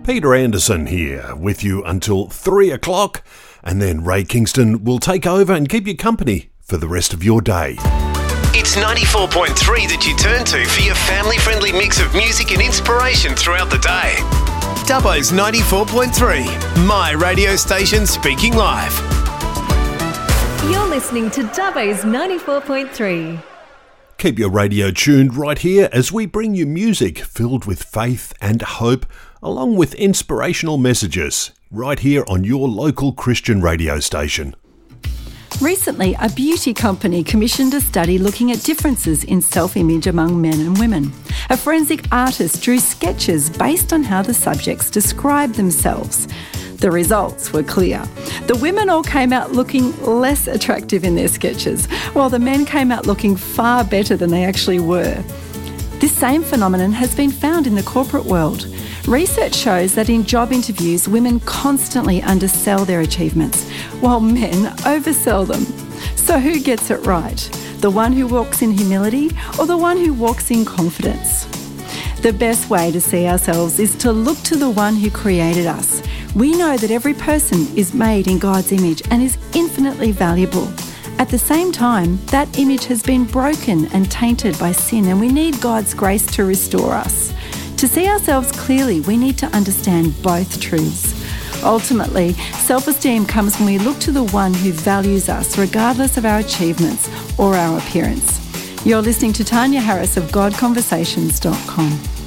Peter Anderson here with you until 3 o'clock, and then Ray Kingston will take over and keep you company for the rest of your day. It's 94.3 that you turn to for your family-friendly mix of music and inspiration throughout the day. Dubbo's 94.3, my radio station speaking live. You're listening to Dubbo's 94.3. Keep your radio tuned right here as we bring you music filled with faith and hope, along with inspirational messages, right here on your local Christian radio station. Recently, a beauty company commissioned a study looking at differences in self-image among men and women. A forensic artist drew sketches based on how the subjects described themselves. The results were clear. The women all came out looking less attractive in their sketches, while the men came out looking far better than they actually were. This same phenomenon has been found in the corporate world. Research shows that in job interviews, women constantly undersell their achievements, while men oversell them. So who gets it right? The one who walks in humility or the one who walks in confidence? The best way to see ourselves is to look to the one who created us. We know that every person is made in God's image and is infinitely valuable. At the same time, that image has been broken and tainted by sin, and we need God's grace to restore us. To see ourselves clearly, we need to understand both truths. Ultimately, self-esteem comes when we look to the one who values us regardless of our achievements or our appearance. You're listening to Tanya Harris of GodConversations.com.